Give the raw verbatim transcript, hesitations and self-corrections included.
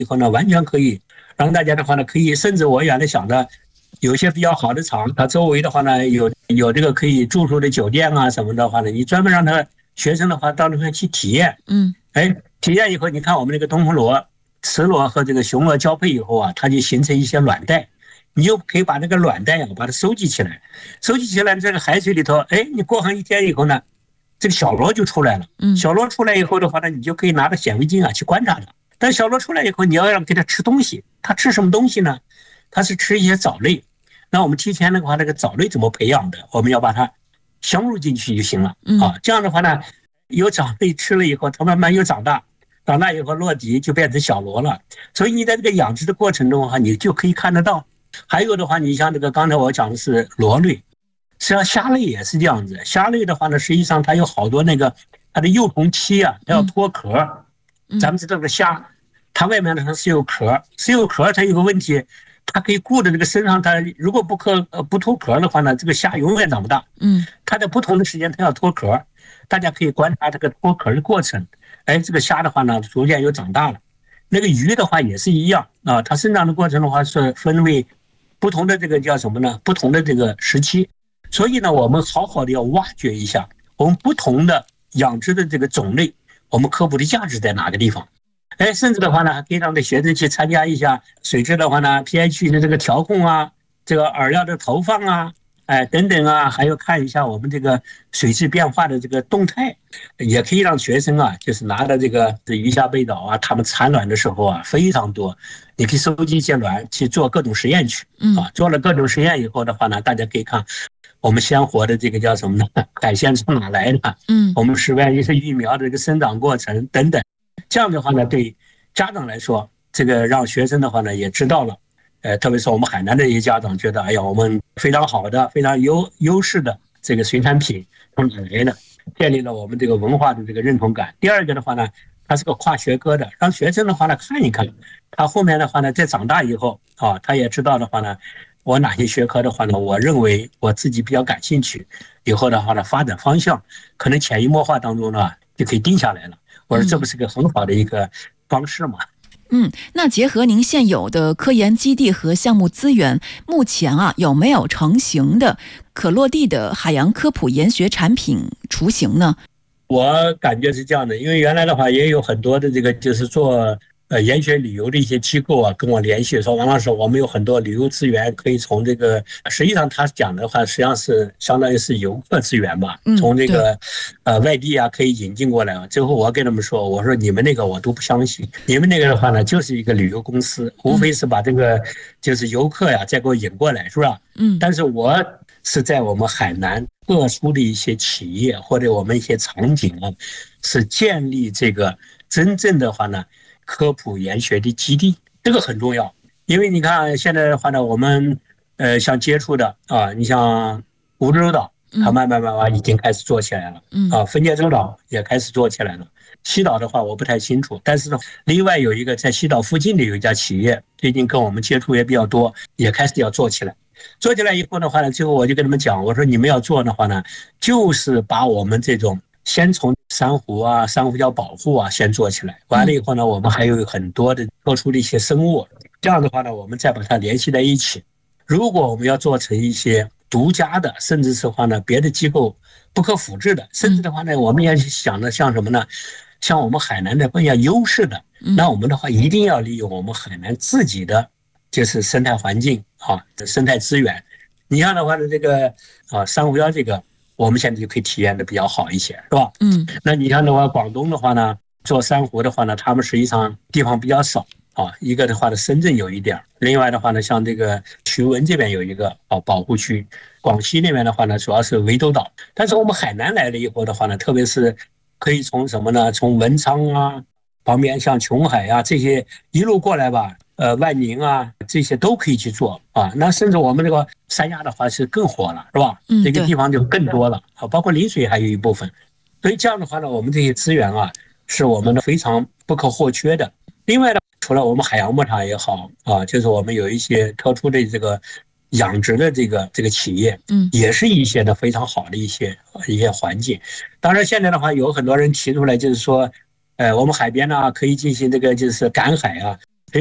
以后呢，完全可以让大家的话呢，可以甚至我原来想的，有些比较好的厂，它周围的话呢，有有这个可以住宿的酒店啊什么的话呢，你专门让他学生的话到那边去体验， 嗯， 哎，体验以后，你看我们这个东风螺、雌螺和这个雄螺交配以后啊，它就形成一些卵袋，你就可以把那个卵袋啊，把它收集起来，收集起来这个海水里头，哎，你过上一天以后呢，这个小螺就出来了，小螺出来以后的话呢，你就可以拿着显微镜啊去观察它。但小螺出来以后，你要让给它吃东西，它吃什么东西呢？它是吃一些藻类。那我们提前的话，那个藻类怎么培养的？我们要把它镶入进去就行了啊。这样的话呢，有藻类吃了以后，它慢慢又长大，长大以后落地就变成小螺了。所以你在这个养殖的过程中的话，你就可以看得到。还有的话，你像这个刚才我讲的是螺类，实际上虾类也是这样子。虾类的话呢，实际上它有好多那个它的幼虫期啊，它要脱壳。咱们知道这个虾，它外面呢是有壳，是有壳，它有个问题，它可以顾着这个身上，它如果不壳呃不脱壳的话呢，这个虾永远长不大。 嗯， 它在不同的时间它要脱壳，大家可以观察这个脱壳的过程。哎，这个虾的话呢，逐渐又长大了。那个鱼的话也是一样啊，它生长的过程的话是分为不同的这个叫什么呢？不同的这个时期。所以呢，我们好好的要挖掘一下我们不同的养殖的这个种类。我们科普的价值在哪个地方？哎，甚至的话呢，还可以让这学生去参加一下水质的话呢 ，pH 的这个调控啊，这个饵料的投放啊，哎等等啊，还有看一下我们这个水质变化的这个动态，也可以让学生啊，就是拿着这个鱼虾贝藻啊，他们产卵的时候啊非常多，你可以收集一些卵去做各种实验去啊，做了各种实验以后的话呢，大家可以看。我们鲜活的这个叫什么呢？海鲜从哪来的？嗯，我们室外一些育苗的这个生长过程等等，这样的话呢，对家长来说，这个让学生的话呢也知道了，呃，特别是我们海南的一些家长觉得，哎呀，我们非常好的、非常优优势的这个水产品从哪来的，建立了我们这个文化的这个认同感。第二个的话呢，它是个跨学科的，让学生的话呢看一看，他后面的话呢，在长大以后啊，他也知道的话呢。我哪些学科的话呢？我认为我自己比较感兴趣，以后的话呢，发展方向可能潜移默化当中呢就可以定下来了。我说这不是个很好的一个方式吗？ 嗯，那结合您现有的科研基地和项目资源，目前啊有没有成型的可落地的海洋科普研学产品雏形呢？ 我感觉是这样的，因为原来的话也有很多的这个就是做。呃，研学旅游的一些机构啊，跟我联系说，王老师，我们有很多旅游资源可以从这个，实际上他讲的话，实际上是相当于是游客资源吧，从这个呃外地啊可以引进过来。最后我跟他们说，我说你们那个我都不相信，你们那个的话呢，就是一个旅游公司，无非是把这个就是游客呀再给我引过来，是吧？嗯。但是我是在我们海南特殊的一些企业或者我们一些场景啊，是建立这个真正的话呢。科普研学的基地，这个很重要，因为你看现在的话呢，我们呃想接触的啊，你像蜈支洲岛，它慢慢慢慢已经开始做起来了，啊，分界洲岛也开始做起来了。西岛的话我不太清楚，但是呢，另外有一个在西岛附近的有一家企业，最近跟我们接触也比较多，也开始要做起来。做起来以后的话呢，最后我就跟他们讲，我说你们要做的话呢，就是把我们这种。先从珊瑚啊、珊瑚礁保护啊先做起来，完了以后呢，我们还有很多的特殊的一些生物，这样的话呢，我们再把它联系在一起。如果我们要做成一些独家的，甚至是话呢别的机构不可复制的，甚至的话呢，我们也想的像什么呢？像我们海南的更加优势的，那我们的话一定要利用我们海南自己的就是生态环境啊、生态资源。你像的话呢，这个啊珊瑚礁这个。我们现在就可以体验的比较好一些，是吧？嗯，那你看的话，广东的话呢，做珊瑚的话呢，他们实际上地方比较少啊。一个的话呢，深圳有一点，另外的话呢，像这个徐闻这边有一个啊保护区，广西那边的话呢，主要是涠洲岛。但是我们海南来了以后的话呢，特别是可以从什么呢？从文昌啊，旁边像琼海啊这些一路过来吧。呃，万宁啊，这些都可以去做啊。那甚至我们这个三亚的话是更火了，是吧？嗯，这个地方就更多了啊，包括丽水还有一部分。所以这样的话呢，我们这些资源啊，是我们的非常不可或缺的。另外呢，除了我们海洋牧场也好啊，就是我们有一些特殊的这个养殖的这个这个企业，嗯，也是一些的非常好的一些一些环境。当然，现在的话有很多人提出来，就是说。呃，我们海边呢可以进行这个就是赶海啊，